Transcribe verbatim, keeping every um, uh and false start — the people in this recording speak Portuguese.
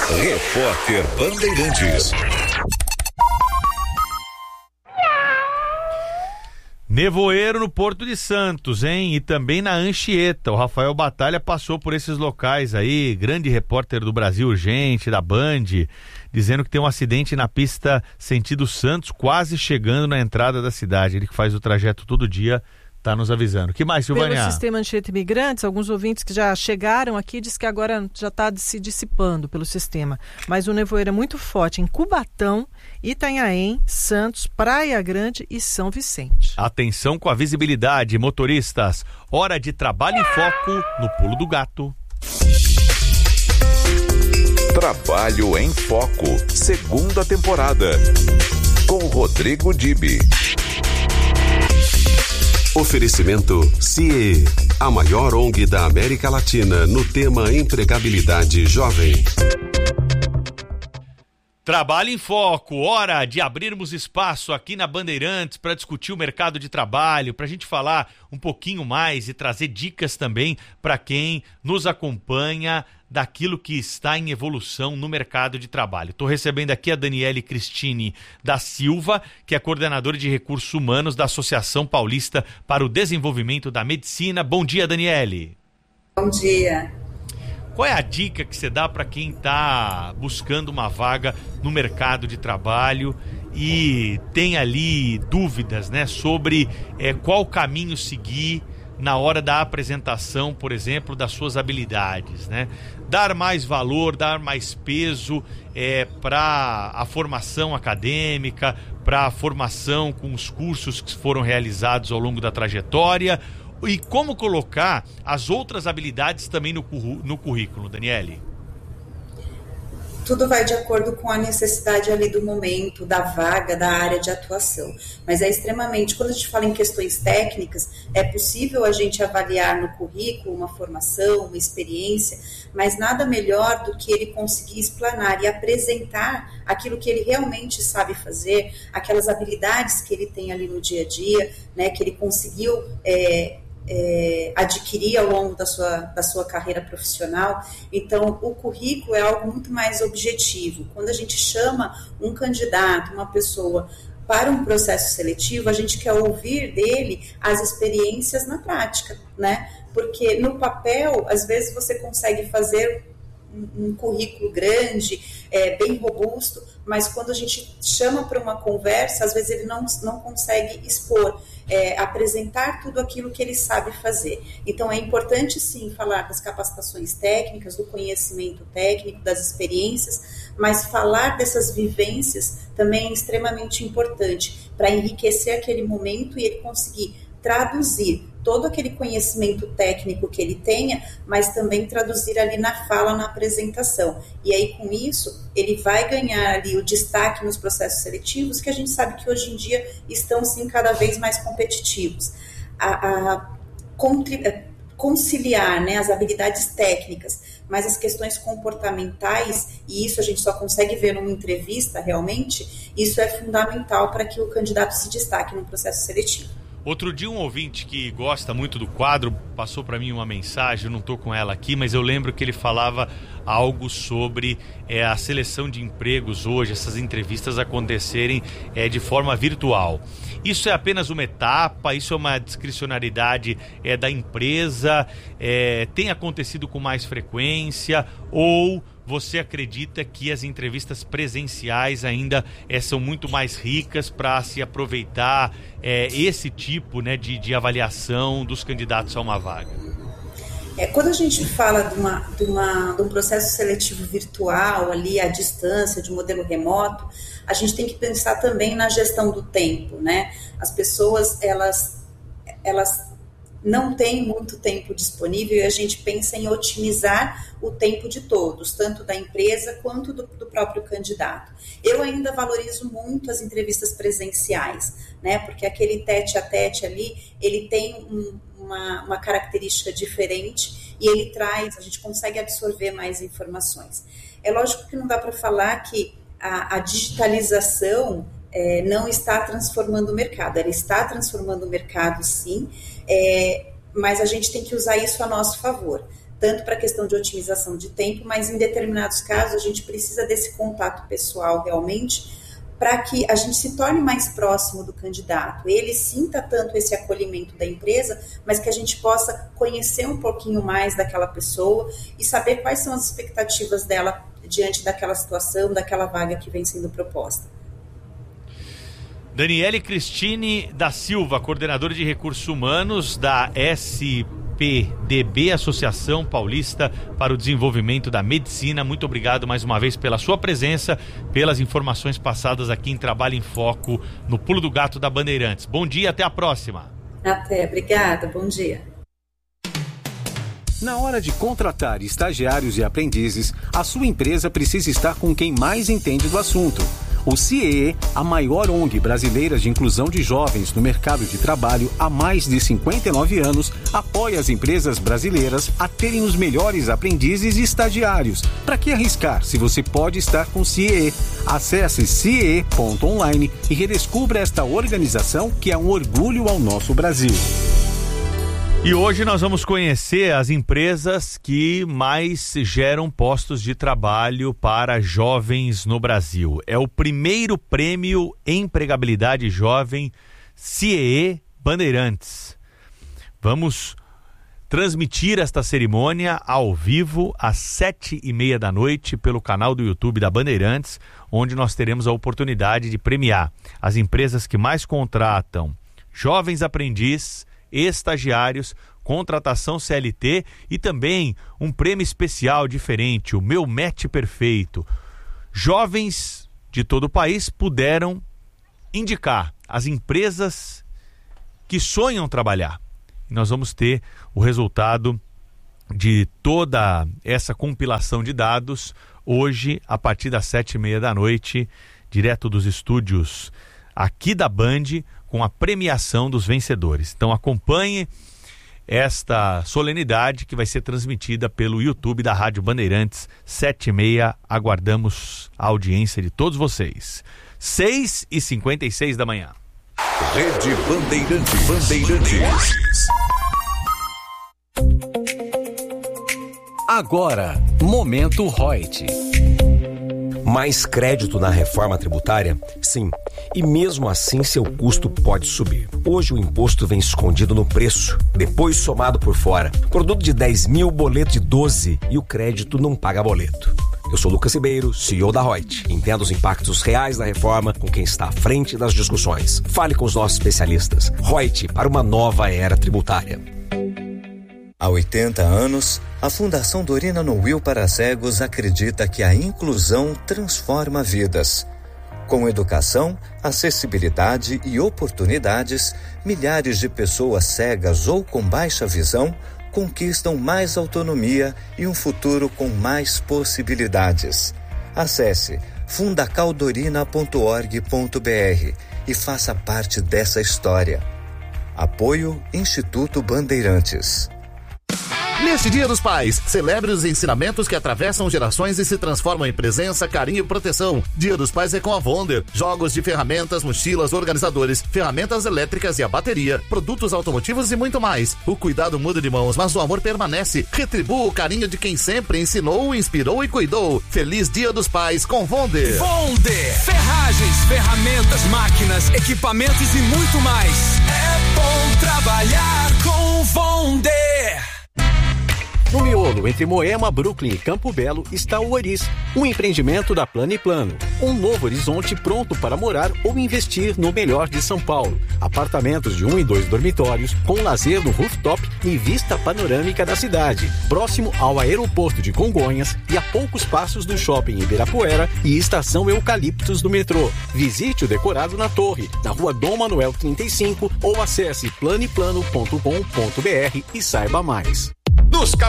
Repórter Bandeirantes. Nevoeiro no Porto de Santos, hein? E também na Anchieta. O Rafael Batalha passou por esses locais aí, grande repórter do Brasil Urgente, da Band, dizendo que tem um acidente na pista sentido Santos, quase chegando na entrada da cidade. Ele que faz o trajeto todo dia, está nos avisando. O que mais, Silvânia? Pelo sistema Anchieta Imigrantes, alguns ouvintes que já chegaram aqui diz que agora já está se dissipando pelo sistema. Mas o nevoeiro é muito forte em Cubatão, Itanhaém, Santos, Praia Grande e São Vicente. Atenção com a visibilidade, motoristas. Hora de trabalho em foco no Pulo do Gato. Trabalho em Foco, segunda temporada. Com Rodrigo Dibi. Oferecimento C I E, a maior O N G da América Latina no tema empregabilidade jovem. Trabalho em Foco, hora de abrirmos espaço aqui na Bandeirantes para discutir o mercado de trabalho, para a gente falar um pouquinho mais e trazer dicas também para quem nos acompanha daquilo que está em evolução no mercado de trabalho. Estou recebendo aqui a Daniele Cristine da Silva, que é coordenadora de recursos humanos da Associação Paulista para o Desenvolvimento da Medicina. Bom dia, Daniele. Bom dia. Qual é a dica que você dá para quem está buscando uma vaga no mercado de trabalho e tem ali dúvidas, né, sobre é, qual caminho seguir na hora da apresentação, por exemplo, das suas habilidades, né? Dar mais valor, dar mais peso é, para a formação acadêmica, para a formação com os cursos que foram realizados ao longo da trajetória. E como colocar as outras habilidades também no, no currículo, Daniele? Tudo vai de acordo com a necessidade ali do momento, da vaga, da área de atuação. Mas é extremamente, quando a gente fala em questões técnicas, é possível a gente avaliar no currículo uma formação, uma experiência, mas nada melhor do que ele conseguir explanar e apresentar aquilo que ele realmente sabe fazer, aquelas habilidades que ele tem ali no dia a dia, né, que ele conseguiu é, É, adquirir ao longo da sua, da sua carreira profissional. Então, o currículo é algo muito mais objetivo. Quando a gente chama um candidato, uma pessoa para um processo seletivo, a gente quer ouvir dele as experiências na prática, né? Porque no papel, às vezes você consegue fazer um, um currículo grande, é, bem robusto, mas quando a gente chama para uma conversa, às vezes ele não, não consegue expor, é, apresentar tudo aquilo que ele sabe fazer. Então é importante sim falar das capacitações técnicas, do conhecimento técnico, das experiências, mas falar dessas vivências também é extremamente importante para enriquecer aquele momento e ele conseguir traduzir todo aquele conhecimento técnico que ele tenha, mas também traduzir ali na fala, na apresentação. E aí, com isso, ele vai ganhar ali o destaque nos processos seletivos, que a gente sabe que hoje em dia estão, sim, cada vez mais competitivos. A, a conciliar, né, as habilidades técnicas, mas as questões comportamentais, e isso a gente só consegue ver numa entrevista realmente, isso é fundamental para que o candidato se destaque no processo seletivo. Outro dia um ouvinte que gosta muito do quadro passou para mim uma mensagem, eu não estou com ela aqui, mas eu lembro que ele falava algo sobre é, a seleção de empregos hoje, essas entrevistas acontecerem é, de forma virtual. Isso é apenas uma etapa, isso é uma discricionariedade é, da empresa, é, tem acontecido com mais frequência, ou você acredita que as entrevistas presenciais ainda é, são muito mais ricas para se aproveitar é, esse tipo, né, de, de avaliação dos candidatos a uma vaga? É, quando a gente fala de, uma, de, uma, de um processo seletivo virtual, ali à distância, de modelo remoto, a gente tem que pensar também na gestão do tempo, né? As pessoas, elas, elas não têm muito tempo disponível e a gente pensa em otimizar o tempo de todos, tanto da empresa quanto do, do próprio candidato. Eu ainda valorizo muito as entrevistas presenciais, né? Porque aquele tete a tete ali, ele tem um, uma, uma característica diferente e ele traz, a gente consegue absorver mais informações. É lógico que não dá para falar que a, a digitalização é, não está transformando o mercado, ela está transformando o mercado sim, é, mas a gente tem que usar isso a nosso favor. tanto para a questão de otimização de tempo, mas em determinados casos a gente precisa desse contato pessoal realmente, para que a gente se torne mais próximo do candidato, ele sinta tanto esse acolhimento da empresa, mas que a gente possa conhecer um pouquinho mais daquela pessoa e saber quais são as expectativas dela diante daquela situação, daquela vaga que vem sendo proposta. Daniele Cristine da Silva, coordenadora de recursos humanos da S P D B, Associação Paulista para o Desenvolvimento da Medicina. Muito obrigado mais uma vez pela sua presença, pelas informações passadas aqui em Trabalho em Foco, no Pulo do Gato da Bandeirantes. Bom dia, até a próxima. Até, obrigada, bom dia. Na hora de contratar estagiários e aprendizes, a sua empresa precisa estar com quem mais entende do assunto. O C I E, a maior O N G brasileira de inclusão de jovens no mercado de trabalho há mais de cinquenta e nove anos, apoia as empresas brasileiras a terem os melhores aprendizes e estagiários. Para que arriscar se você pode estar com o C I E? Acesse C I E ponto online e redescubra esta organização que é um orgulho ao nosso Brasil. E hoje nós vamos conhecer as empresas que mais geram postos de trabalho para jovens no Brasil. É o primeiro prêmio Empregabilidade Jovem C I E Bandeirantes. Vamos transmitir esta cerimônia ao vivo às sete e meia da noite pelo canal do YouTube da Bandeirantes, onde nós teremos a oportunidade de premiar as empresas que mais contratam jovens aprendizes, estagiários, contratação C L T e também um prêmio especial diferente, o Meu Match Perfeito. Jovens de todo o país puderam indicar as empresas que sonham trabalhar. E nós vamos ter o resultado de toda essa compilação de dados hoje, a partir das sete e meia da noite, direto dos estúdios aqui da Band, com a premiação dos vencedores. Então acompanhe esta solenidade que vai ser transmitida pelo YouTube da Rádio Bandeirantes, sete e meia. Aguardamos a audiência de todos vocês. seis e cinquenta e seis da manhã. Rede Bandeirantes. Bandeirantes. Agora, Momento Reut. Mais crédito na reforma tributária? Sim. E mesmo assim seu custo pode subir. Hoje o imposto vem escondido no preço, depois somado por fora. Produto de dez mil, boleto de doze e o crédito não paga boleto. Eu sou Lucas Ribeiro, C E O da Reut. Entenda os impactos reais da reforma com quem está à frente das discussões. Fale com os nossos especialistas. Reut, para uma nova era tributária. Há oitenta anos, a Fundação Dorina Noil para Cegos acredita que a inclusão transforma vidas. Com educação, acessibilidade e oportunidades, milhares de pessoas cegas ou com baixa visão conquistam mais autonomia e um futuro com mais possibilidades. Acesse fundacaldorina ponto org ponto br e faça parte dessa história. Apoio Instituto Bandeirantes. Neste Dia dos Pais, celebre os ensinamentos que atravessam gerações e se transformam em presença, carinho e proteção. Dia dos Pais é com a Wonder. Jogos de ferramentas, mochilas, organizadores, ferramentas elétricas e a bateria, produtos automotivos e muito mais. O cuidado muda de mãos, mas o amor permanece. Retribua o carinho de quem sempre ensinou, inspirou e cuidou. Feliz Dia dos Pais com Wonder. Wonder. Ferragens, ferramentas, máquinas, equipamentos e muito mais. É bom trabalhar com Wonder. No miolo, entre Moema, Brooklyn e Campo Belo, está o Oris, um empreendimento da Plano e Plano. Um novo horizonte pronto para morar ou investir no melhor de São Paulo. Apartamentos de um e dois dormitórios, com lazer no rooftop e vista panorâmica da cidade. Próximo ao aeroporto de Congonhas e a poucos passos do shopping Ibirapuera e estação Eucaliptos do metrô. Visite o decorado na Torre, na rua Dom Manuel trinta e cinco ou acesse plano e plano ponto com ponto br e saiba mais. Nos